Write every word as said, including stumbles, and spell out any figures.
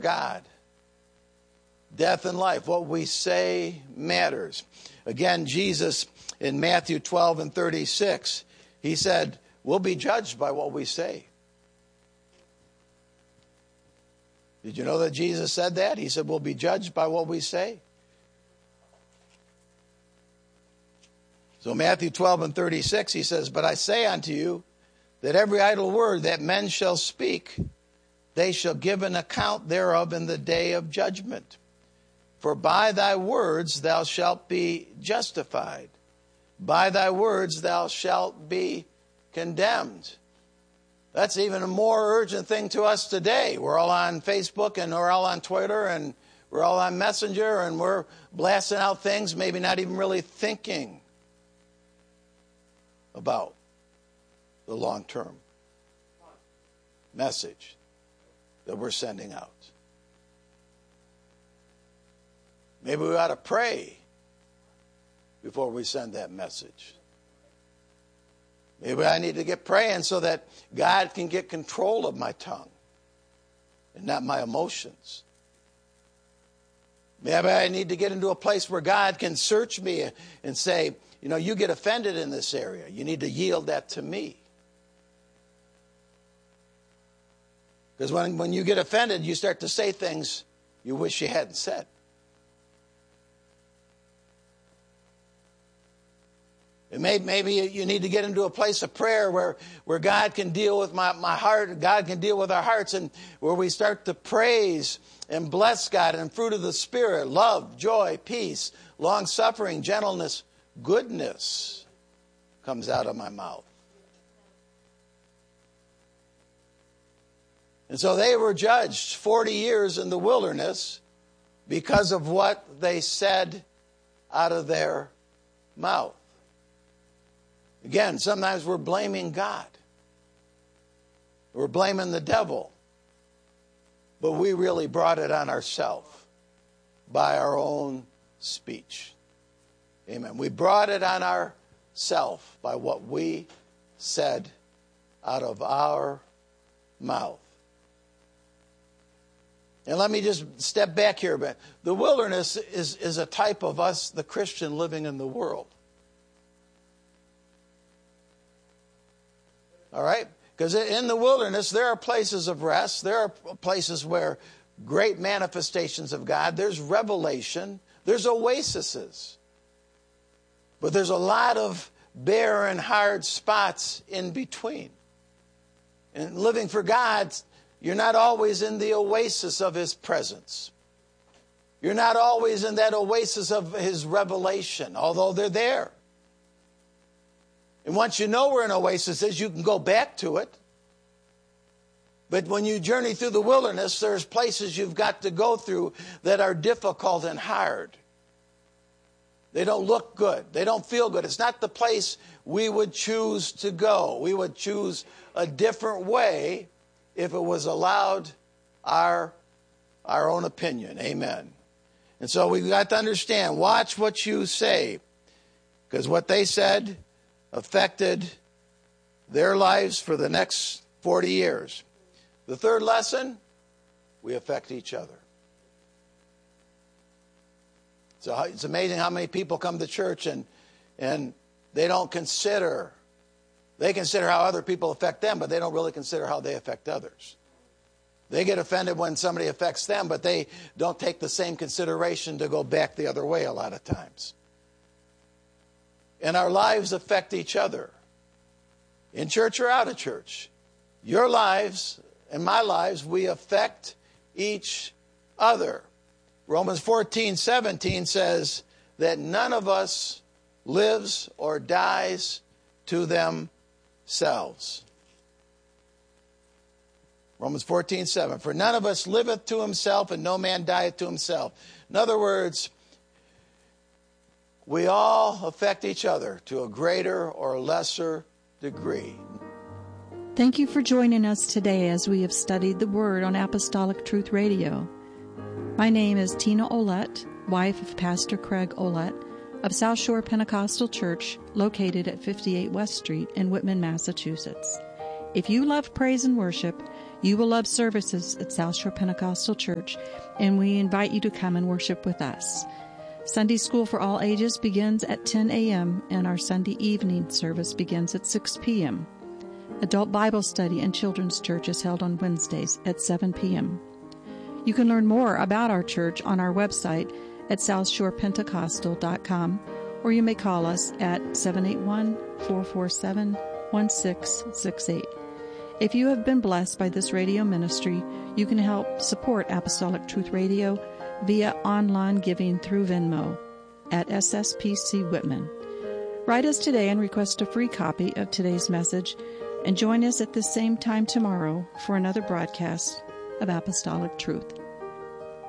God. Death and life, what we say matters. Again, Jesus in Matthew twelve and thirty-six, he said, we'll be judged by what we say. Did you know that Jesus said that? He said, we'll be judged by what we say. So Matthew twelve and thirty-six, he says, but I say unto you that every idle word that men shall speak, they shall give an account thereof in the day of judgment. For by thy words thou shalt be justified. By thy words thou shalt be condemned. That's even a more urgent thing to us today. We're all on Facebook and we're all on Twitter and we're all on Messenger and we're blasting out things, maybe not even really thinking about the long-term message that we're sending out. Maybe we ought to pray before we send that message. Maybe I need to get praying so that God can get control of my tongue and not my emotions. Maybe I need to get into a place where God can search me and say, you know, you get offended in this area. You need to yield that to me. Because when, when you get offended, you start to say things you wish you hadn't said. And maybe, maybe you need to get into a place of prayer where, where God can deal with my, my heart, God can deal with our hearts, and where we start to praise and bless God and fruit of the Spirit, love, joy, peace, long-suffering, gentleness, goodness comes out of my mouth. And so they were judged forty years in the wilderness because of what they said out of their mouth. Again, sometimes we're blaming God. We're blaming the devil. But we really brought it on ourselves by our own speech. Amen. We brought it on ourselves by what we said out of our mouth. And let me just step back here a bit. The wilderness is, is a type of us, the Christian, living in the world. All right? Because in the wilderness, there are places of rest. There are places where great manifestations of God. There's revelation. There's oases. But there's a lot of bare and hard spots in between. And living for God, you're not always in the oasis of His presence. You're not always in that oasis of His revelation, although they're there. And once you know where an oasis is, you can go back to it. But when you journey through the wilderness, there's places you've got to go through that are difficult and hard. They don't look good. They don't feel good. It's not the place we would choose to go. We would choose a different way if it was allowed our, our own opinion. Amen. And so we've got to understand, watch what you say. Because what they said affected their lives for the next forty years. The third lesson, we affect each other. So it's amazing how many people come to church and and they don't consider, they consider how other people affect them, but they don't really consider how they affect others. They get offended when somebody affects them, but they don't take the same consideration to go back the other way a lot of times. And our lives affect each other, in church or out of church. Your lives and my lives, we affect each other. Romans fourteen seventeen says that none of us lives or dies to themselves. Romans fourteen seven. For none of us liveth to himself, and no man dieth to himself. In other words, we all affect each other to a greater or lesser degree. Thank you for joining us today as we have studied the Word on Apostolic Truth Radio. My name is Tina Olette, wife of Pastor Craig Olette of South Shore Pentecostal Church, located at fifty-eight West Street in Whitman, Massachusetts. If you love praise and worship, you will love services at South Shore Pentecostal Church, and we invite you to come and worship with us. Sunday School for all ages begins at ten a.m., and our Sunday evening service begins at six p.m. Adult Bible Study and Children's Church is held on Wednesdays at seven p.m. You can learn more about our church on our website at south shore pentecostal dot com, or you may call us at seven eight one, four four seven, one six six eight. If you have been blessed by this radio ministry, you can help support Apostolic Truth Radio via online giving through Venmo at S S P C Whitman. Write us today and request a free copy of today's message, and join us at the same time tomorrow for another broadcast of Apostolic Truth.